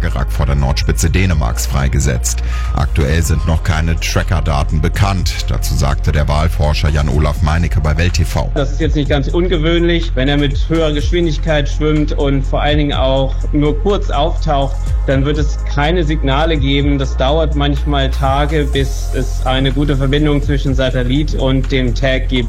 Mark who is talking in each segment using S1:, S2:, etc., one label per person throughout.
S1: Skagerrak vor der Nordspitze Dänemarks freigesetzt. Aktuell sind noch keine Tracker-Daten bekannt. Dazu sagte der Walforscher Jan-Olaf Meinecke bei Welt TV.
S2: Das ist jetzt nicht ganz ungewöhnlich, wenn er mit höherer Geschwindigkeit schwimmt und vor allen Dingen auch nur kurz auftaucht, dann wird es keine Signale geben. Das dauert manchmal Tage, bis es eine gute Verbindung zwischen Satellit und dem Tag gibt.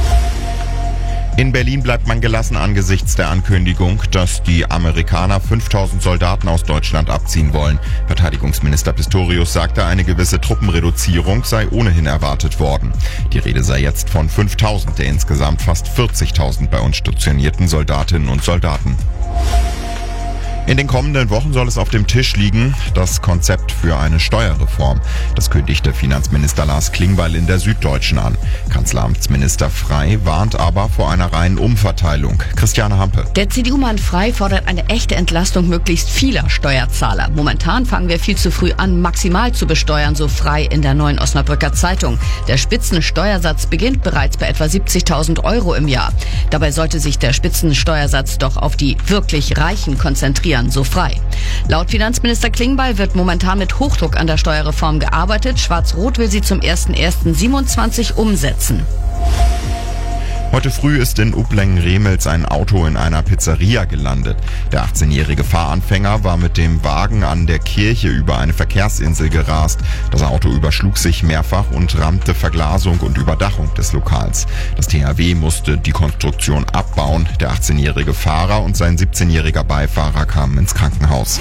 S1: In Berlin bleibt man gelassen angesichts der Ankündigung, dass die Amerikaner 5000 Soldaten aus Deutschland abziehen wollen. Verteidigungsminister Pistorius sagte, eine gewisse Truppenreduzierung sei ohnehin erwartet worden. Die Rede sei jetzt von 5000 der insgesamt fast 40.000 bei uns stationierten Soldatinnen und Soldaten. In den kommenden Wochen soll es auf dem Tisch liegen, das Konzept für eine Steuerreform. Das kündigte Finanzminister Lars Klingbeil in der Süddeutschen an. Kanzleramtsminister Frey warnt aber vor einer reinen Umverteilung. Christiane Hampe.
S3: Der CDU-Mann Frey fordert eine echte Entlastung möglichst vieler Steuerzahler. Momentan fangen wir viel zu früh an, maximal zu besteuern, so Frey in der Neuen Osnabrücker Zeitung. Der Spitzensteuersatz beginnt bereits bei etwa 70.000 Euro im Jahr. Dabei sollte sich der Spitzensteuersatz doch auf die wirklich Reichen konzentrieren, so Frey. Laut Finanzminister Klingbeil wird momentan mit Hochdruck an der Steuerreform gearbeitet. Schwarz-Rot will sie zum 01.01.27 umsetzen.
S1: Heute früh ist in Uplengen-Remels ein Auto in einer Pizzeria gelandet. Der 18-jährige Fahranfänger war mit dem Wagen an der Kirche über eine Verkehrsinsel gerast. Das Auto überschlug sich mehrfach und rammte Verglasung und Überdachung des Lokals. Das THW musste die Konstruktion abbauen. Der 18-jährige Fahrer und sein 17-jähriger Beifahrer kamen ins Krankenhaus.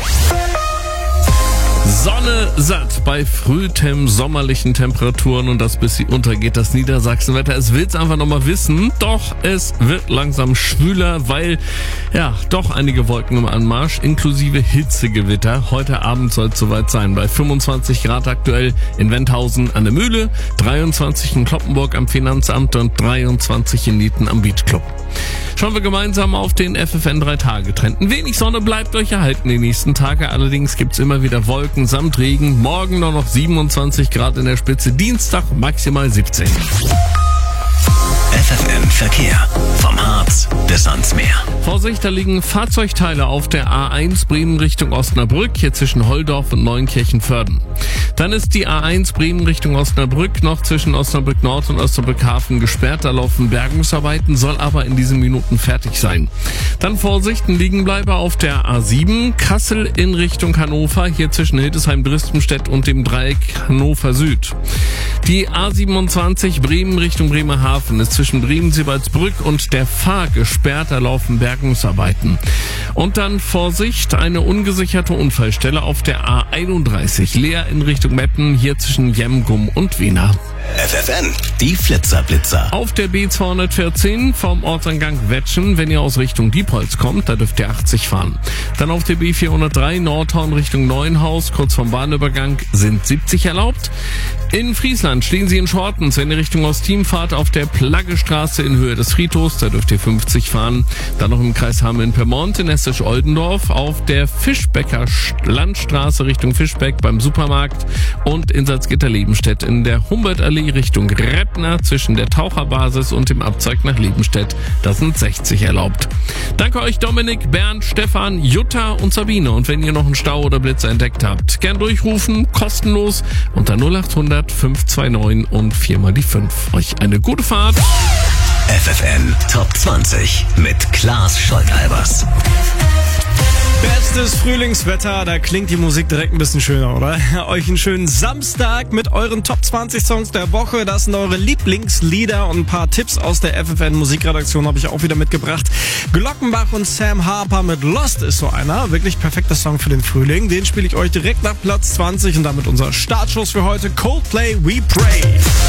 S4: Sonne satt bei frühtem sommerlichen Temperaturen und das bis sie untergeht, das Niedersachsenwetter. Es will's einfach nochmal wissen, doch es wird langsam schwüler, weil doch einige Wolken im Anmarsch, inklusive Hitzegewitter. Heute Abend soll es soweit sein. Bei 25 Grad aktuell in Wendhausen an der Mühle, 23 in Cloppenburg am Finanzamt und 23 in Nieten am Beach Club. Schauen wir gemeinsam auf den FFN 3-Tage-Trend. Ein wenig Sonne bleibt euch erhalten die nächsten Tage. Allerdings gibt's immer wieder Wolken samt Regen. Morgen nur noch 27 Grad in der Spitze. Dienstag maximal 17.
S5: FFN Verkehr. Vom Harz bis ans Meer.
S4: Vorsicht, da liegen Fahrzeugteile auf der A1 Bremen Richtung Osnabrück, hier zwischen Holdorf und Neunkirchen-Vörden. Dann ist die A1 Bremen Richtung Osnabrück noch zwischen Osnabrück Nord und Osnabrück Hafen gesperrt. Da laufen Bergungsarbeiten, soll aber in diesen Minuten fertig sein. Dann Vorsicht, ein Liegenbleiber auf der A7 Kassel in Richtung Hannover, hier zwischen Hildesheim-Dristenstedt und dem Dreieck Hannover Süd. Die A27 Bremen Richtung Bremerhaven ist zwischen Bremen-Seebaldsbrück und der Fahr gesperrt, da laufen Bergungsarbeiten. Und dann Vorsicht, eine ungesicherte Unfallstelle auf der A31 Leer in Richtung Meppen, hier zwischen Jemgum und Wiener.
S5: FFN, die Flitzer-Blitzer.
S4: Auf der B214 vom Ortsangang Wetschen, wenn ihr aus Richtung Diepholz kommt, da dürft ihr 80 fahren. Dann auf der B403 Nordhorn Richtung Neuenhaus, kurz vom Bahnübergang, sind 70 erlaubt. In Friesland stehen sie in Schortens, wenn ihr Richtung Ostim fahrt, auf der Plaggestraße in Höhe des Friedhofs, da dürft ihr 50 fahren. Dann noch im Kreis Hameln-Pyrmont in Hessisch-Oldendorf, auf der Fischbecker Landstraße Richtung Fischbeck beim Supermarkt und in Salzgitter-Lebenstedt in der Humboldtallee Richtung Reppner zwischen der Taucherbasis und dem Abzweig nach Lebenstedt. Das sind 60 erlaubt. Danke euch Dominik, Bernd, Stefan, Jutta und Sabine. Und wenn ihr noch einen Stau oder Blitzer entdeckt habt, gern durchrufen, kostenlos unter 0800 529 und 4 mal die 5. Euch eine gute Fahrt.
S5: FFN Top 20 mit Klaas Scholk-Albers.
S6: Bestes Frühlingswetter, da klingt die Musik direkt ein bisschen schöner, oder? Euch einen schönen Samstag mit euren Top 20 Songs der Woche. Das sind eure Lieblingslieder und ein paar Tipps aus der FFN Musikredaktion habe ich auch wieder mitgebracht. Glockenbach und Sam Harper mit Lost ist so einer. Wirklich perfekter Song für den Frühling. Den spiele ich euch direkt nach Platz 20 und damit unser Startschuss für heute. Coldplay, We Pray.